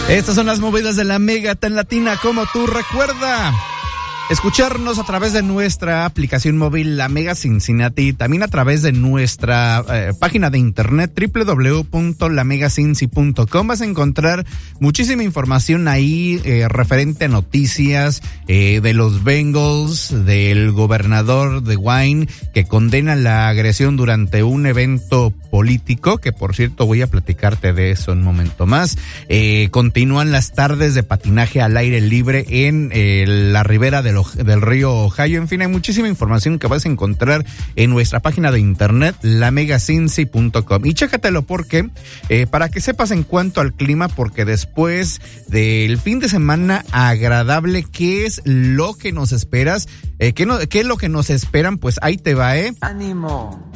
Estas son las movidas de la Mega tan latina como tú. Recuerda escucharnos a través de nuestra aplicación móvil La Mega Cincinnati, también a través de nuestra página de internet www.lamegacincy.com. Vas a encontrar muchísima información ahí referente a noticias de los Bengals, del gobernador de Wayne que condena la agresión durante un evento político, que por cierto voy a platicarte de eso en un momento más. Continúan las tardes de patinaje al aire libre en la ribera del río Ohio. En fin, hay muchísima información que vas a encontrar en nuestra página de internet lamegacincy.com, y chécatelo porque para que sepas en cuanto al clima, porque después del fin de semana agradable, ¿qué es lo que nos esperas? ¿Qué es lo que nos esperan? Pues ahí te va, ánimo,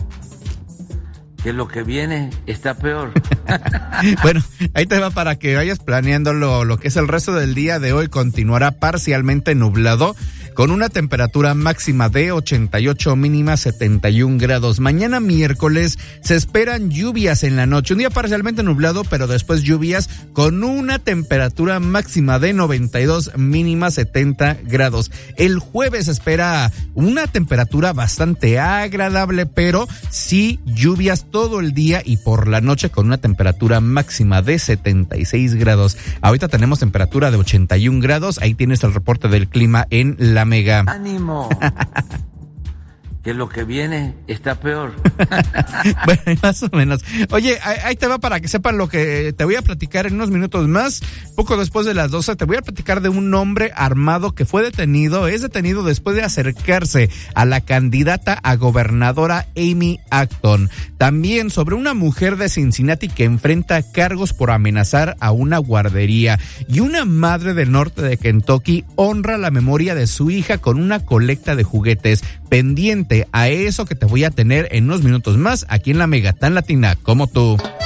que lo que viene está peor. Bueno, ahí te va para que vayas planeando lo que es el resto del día de hoy. Continuará parcialmente nublado, con una temperatura máxima de 88, mínima 71 grados. Mañana miércoles se esperan lluvias en la noche. Un día parcialmente nublado, pero después lluvias, con una temperatura máxima de 92, mínima 70 grados. El jueves se espera una temperatura bastante agradable, pero sí lluvias todo el día y por la noche, con una temperatura máxima de 76 grados. Ahorita tenemos temperatura de 81 grados. Ahí tienes el reporte del clima en La Mega. ¡Ánimo! Que lo que viene está peor. Bueno, más o menos. Oye, ahí te va para que sepan lo que te voy a platicar en unos minutos más. Poco después de las 12 te voy a platicar de un hombre armado que es detenido después de acercarse a la candidata a gobernadora Amy Acton. También sobre una mujer de Cincinnati que enfrenta cargos por amenazar a una guardería. Y una madre del norte de Kentucky honra la memoria de su hija con una colecta de juguetes. Pendiente a eso que te voy a tener en unos minutos más aquí en La Mega tan latina como tú.